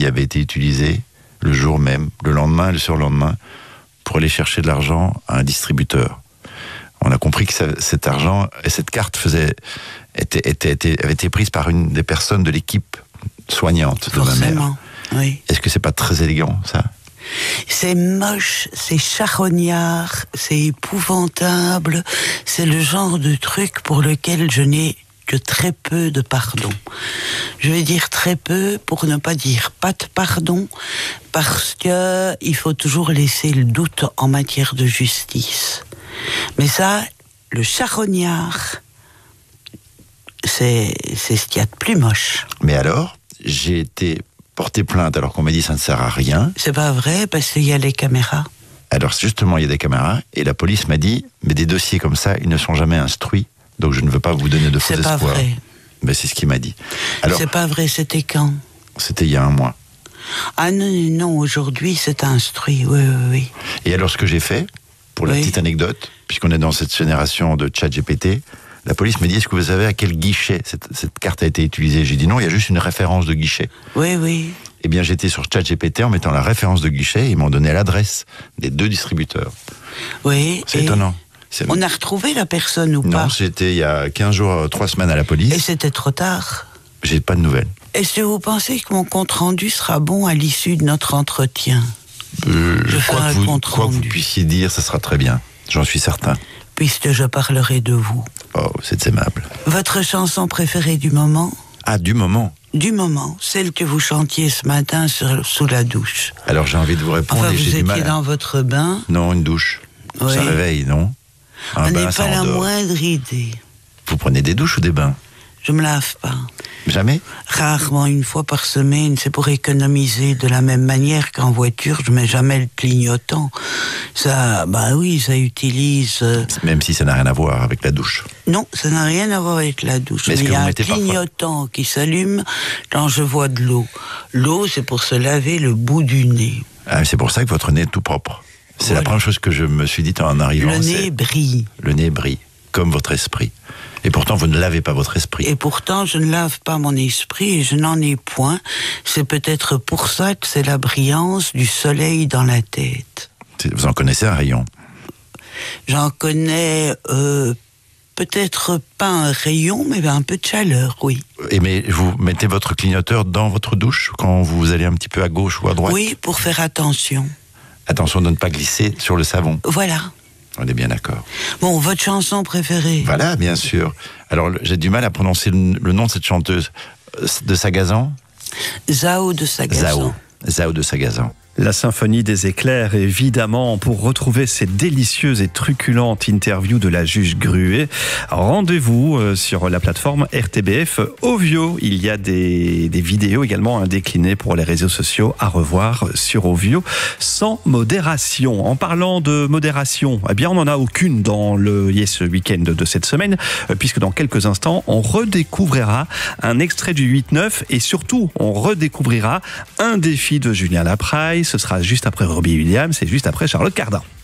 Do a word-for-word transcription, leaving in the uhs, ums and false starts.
avait été utilisé le jour même, le lendemain, le surlendemain, pour aller chercher de l'argent à un distributeur. On a compris que ça, cet argent et cette carte faisait, était, était, était, avait été prise par une des personnes de l'équipe soignante de Forcément, ma mère. Oui. Est-ce que c'est pas très élégant, ça? C'est moche, c'est charognard, c'est épouvantable. C'est le genre de truc pour lequel je n'ai que très peu de pardon. Je vais dire très peu pour ne pas dire pas de pardon, parce que il faut toujours laisser le doute en matière de justice. Mais ça, le charognard, c'est, c'est ce qu'il y a de plus moche. Mais alors, j'ai été porté plainte alors qu'on m'a dit ça ne sert à rien. C'est pas vrai, parce qu'il y a les caméras. Alors justement, il y a des caméras, et la police m'a dit, mais des dossiers comme ça, ils ne sont jamais instruits, donc je ne veux pas vous donner de faux espoirs. C'est pas vrai. Ben, c'est ce qu'il m'a dit. Alors, c'est pas vrai, c'était quand? C'était il y a un mois. Ah non, non, aujourd'hui c'est instruit, oui, oui, oui. Et alors ce que j'ai fait, pour la oui. petite anecdote, puisqu'on est dans cette génération de ChatGPT, la police m'a dit, est-ce que vous savez à quel guichet cette, cette carte a été utilisée? J'ai dit non, il y a juste une référence de guichet. Oui, oui. Eh bien, j'étais sur ChatGPT en mettant la référence de guichet, et ils m'ont donné l'adresse des deux distributeurs. Oui. C'est étonnant. C'est... On a retrouvé la personne ou non, pas? Non, j'étais il y a quinze jours, trois semaines à la police. Et c'était trop tard? J'ai pas de nouvelles. Est-ce que vous pensez que mon compte-rendu sera bon à l'issue de notre entretien? euh, Je ferai quoi un que vous, compte quoi rendu. que vous puissiez dire, ça sera très bien. J'en suis certain. Puisque je parlerai de vous. Oh, c'est aimable. Votre chanson préférée du moment? Ah, du moment? Du moment, celle que vous chantiez ce matin sur, sous la douche. Alors j'ai envie de vous répondre, Enfin, et vous j'ai du mal. étiez dans votre bain? Non, une douche. Oui. Ça réveille, non? Un On bain, n'est ça pas la endort. moindre idée. Vous prenez des douches ou des bains? Je me lave pas. Jamais? Rarement, une fois par semaine. C'est pour économiser. De la même manière qu'en voiture, je mets jamais le clignotant. Ça, bah oui, ça utilise... euh, Même si ça n'a rien à voir avec la douche. Non, ça n'a rien à voir avec la douche. Mais est-ce Mais que il y a vous un mettez parfois- clignotant qui s'allume quand je vois de l'eau. L'eau, c'est pour se laver le bout du nez. Ah, c'est pour ça que votre nez est tout propre. C'est Voilà. la première chose que je me suis dit en arrivant. Le nez c'est- brille. Le nez brille, comme votre esprit. Et pourtant, vous ne lavez pas votre esprit. Et pourtant, je ne lave pas mon esprit et je n'en ai point. C'est peut-être pour ça que c'est la brillance du soleil dans la tête. C'est- Vous en connaissez un rayon. J'en connais euh, peut-être pas un rayon, mais un peu de chaleur, oui. Et mais vous mettez votre clignoteur dans votre douche quand vous allez un petit peu à gauche ou à droite? Oui, pour faire attention. Attention de ne pas glisser sur le savon. Voilà. On est bien d'accord. Bon, votre chanson préférée? Voilà, bien sûr. Alors, j'ai du mal à prononcer le, le nom de cette chanteuse. Euh, De Sagazan? Zao de Sagazan. Zao. Zao de Sagazan. La symphonie des éclairs, évidemment, pour retrouver cette délicieuse et truculente interview de la juge Gruet. Rendez-vous sur la plateforme R T B F Ovio. Il y a des, des vidéos également déclinées pour les réseaux sociaux à revoir sur Ovio sans modération. En parlant de modération, eh bien, on n'en a aucune dans le Yes Weekend de cette semaine, puisque dans quelques instants, on redécouvrira un extrait du huit neuf et surtout, on redécouvrira un défi de Julien Lapraille. Ce sera juste après Robbie Williams et juste après Charlotte Cardin.